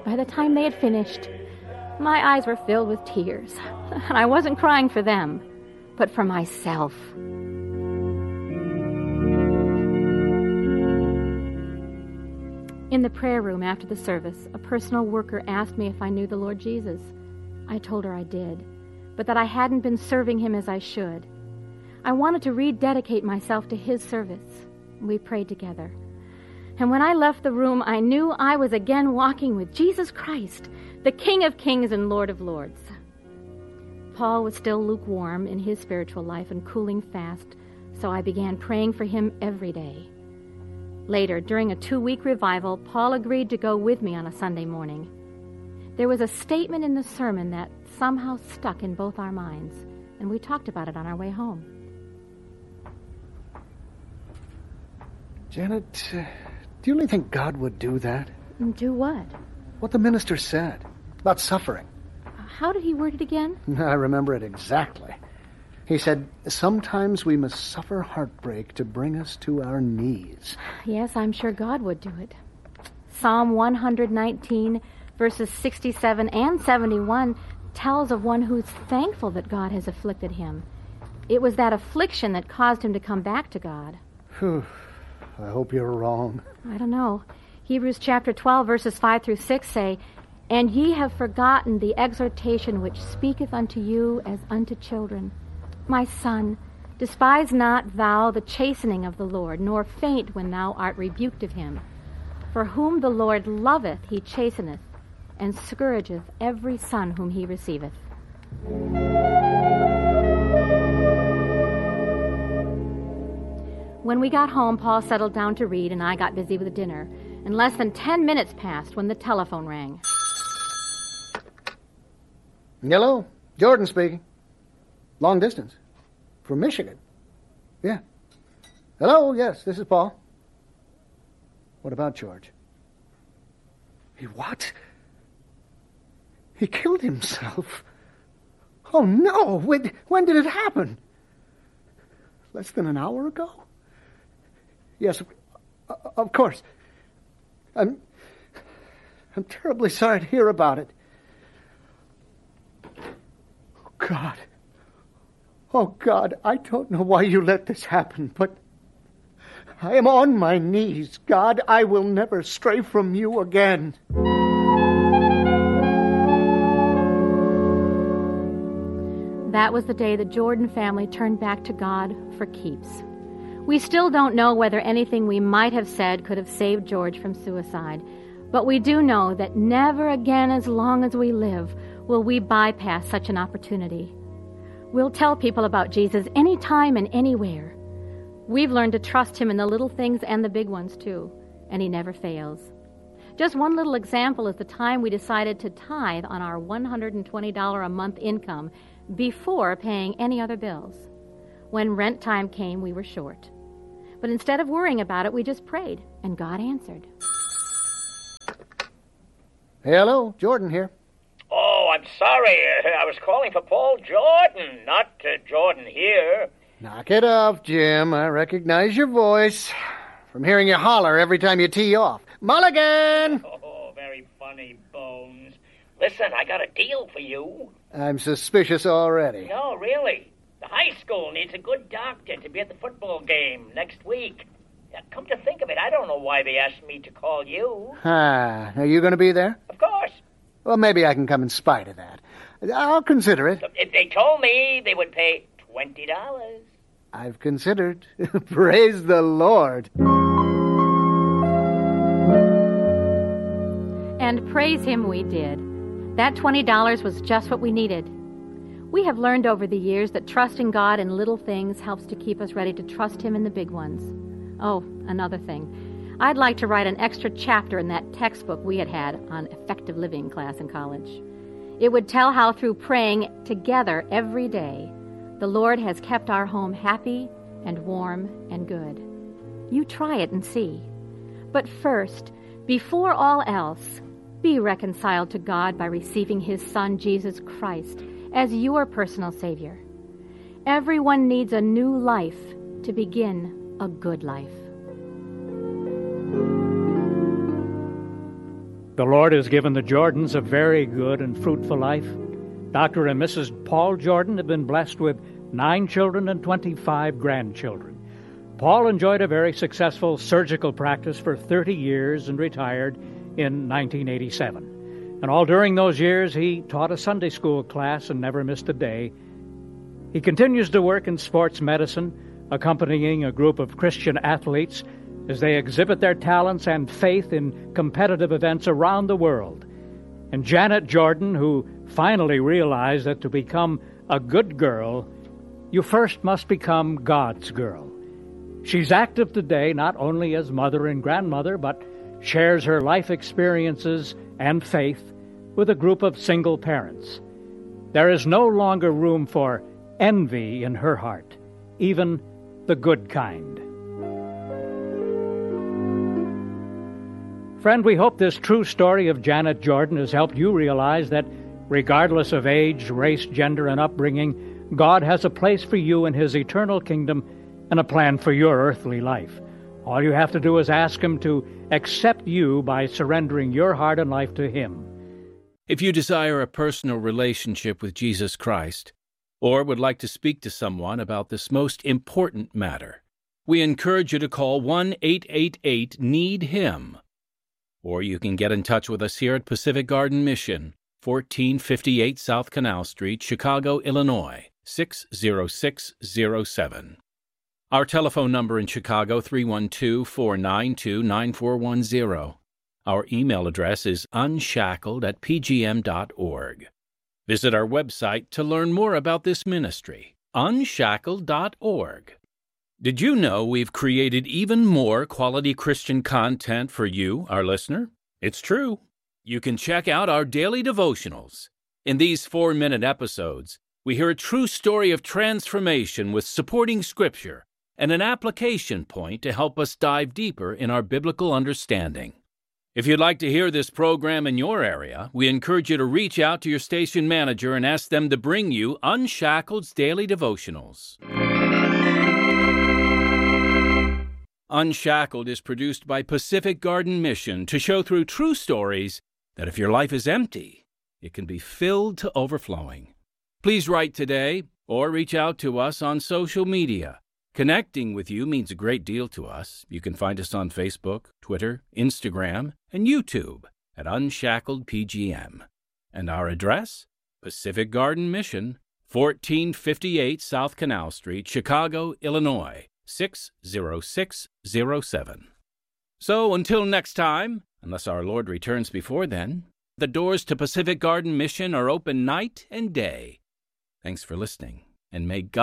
By the time they had finished, my eyes were filled with tears, and I wasn't crying for them, but for myself. In the prayer room after the service, a personal worker asked me if I knew the Lord Jesus. I told her I did, but that I hadn't been serving him as I should. I wanted to rededicate myself to his service. We prayed together. And when I left the room, I knew I was again walking with Jesus Christ, the King of Kings and Lord of Lords. Paul was still lukewarm in his spiritual life and cooling fast, so I began praying for him every day. Later, during a 2-week revival, Paul agreed to go with me on a Sunday morning. There was a statement in the sermon that somehow stuck in both our minds, and we talked about it on our way home. Janet, do you really think God would do that? Do what? What the minister said about suffering. How did he word it again? I remember it exactly. He said, sometimes we must suffer heartbreak to bring us to our knees. Yes, I'm sure God would do it. Psalm 119, verses 67 and 71 tells of one who's thankful that God has afflicted him. It was that affliction that caused him to come back to God. Whew. I hope you're wrong. I don't know. Hebrews chapter 12, verses 5 through 6 say, "And ye have forgotten the exhortation which speaketh unto you as unto children. My son, despise not thou the chastening of the Lord, nor faint when thou art rebuked of him. For whom the Lord loveth he chasteneth, and scourgeth every son whom he receiveth." When we got home, Paul settled down to read, and I got busy with dinner. And less than 10 minutes passed when the telephone rang. Hello, Jordan speaking. Long distance. From Michigan. Yeah. Hello, yes, this is Paul. What about George? He what? He killed himself. Oh, no. When did it happen? Less than an hour ago? Yes, of course. I'm terribly sorry to hear about it. God. Oh, God, I don't know why you let this happen, but I am on my knees. God, I will never stray from you again. That was the day the Jordan family turned back to God for keeps. We still don't know whether anything we might have said could have saved George from suicide, but we do know that never again as long as we live will we bypass such an opportunity. We'll tell people about Jesus anytime and anywhere. We've learned to trust him in the little things and the big ones too, and he never fails. Just one little example is the time we decided to tithe on our $120 a month income before paying any other bills. When rent time came, we were short. But instead of worrying about it, we just prayed, and God answered. Hello, Jordan here. Oh, I'm sorry. I was calling for Paul Jordan, not Jordan here. Knock it off, Jim. I recognize your voice from hearing you holler every time you tee off. Mulligan! Oh, very funny, Bones. Listen, I got a deal for you. I'm suspicious already. No, really. The high school needs a good doctor to be at the football game next week. Now, come to think of it, I don't know why they asked me to call you. Are you going to be there? Of course. Well, maybe I can come in spite of that. I'll consider it. If they told me they would pay $20. I've considered. Praise the Lord. And praise him we did. That $20 was just what we needed. We have learned over the years that trusting God in little things helps to keep us ready to trust him in the big ones. Oh, another thing. I'd like to write an extra chapter in that textbook we had on effective living class in college. It would tell how through praying together every day, the Lord has kept our home happy and warm and good. You try it and see. But first, before all else, be reconciled to God by receiving his Son, Jesus Christ, as your personal Savior. Everyone needs a new life to begin a good life. The Lord has given the Jordans a very good and fruitful life. Dr. and Mrs. Paul Jordan have been blessed with 9 children and 25 grandchildren. Paul enjoyed a very successful surgical practice for 30 years and retired in 1987. And all during those years, he taught a Sunday school class and never missed a day. He continues to work in sports medicine, accompanying a group of Christian athletes as they exhibit their talents and faith in competitive events around the world. And Janet Jordan, who finally realized that to become a good girl, you first must become God's girl. She's active today not only as mother and grandmother, but shares her life experiences and faith with a group of single parents. There is no longer room for envy in her heart, even the good kind. Friend, we hope this true story of Janet Jordan has helped you realize that regardless of age, race, gender, and upbringing, God has a place for you in His eternal kingdom and a plan for your earthly life. All you have to do is ask Him to accept you by surrendering your heart and life to Him. If you desire a personal relationship with Jesus Christ, or would like to speak to someone about this most important matter, we encourage you to call 1-888-NEED-HIM. Or you can get in touch with us here at Pacific Garden Mission, 1458 South Canal Street, Chicago, Illinois, 60607. Our telephone number in Chicago, 312-492-9410. Our email address is unshackled@pgm.org. Visit our website to learn more about this ministry, unshackled.org. Did you know we've created even more quality Christian content for you, our listener? It's true. You can check out our daily devotionals. In these 4-minute episodes, we hear a true story of transformation with supporting scripture and an application point to help us dive deeper in our biblical understanding. If you'd like to hear this program in your area, we encourage you to reach out to your station manager and ask them to bring you Unshackled's Daily Devotionals. Unshackled is produced by Pacific Garden Mission to show through true stories that if your life is empty, it can be filled to overflowing. Please write today or reach out to us on social media. Connecting with you means a great deal to us. You can find us on Facebook, Twitter, Instagram, and YouTube at Unshackled PGM. And our address? Pacific Garden Mission, 1458 South Canal Street, Chicago, Illinois, 60607. So until next time, unless our Lord returns before then, the doors to Pacific Garden Mission are open night and day. Thanks for listening, and may God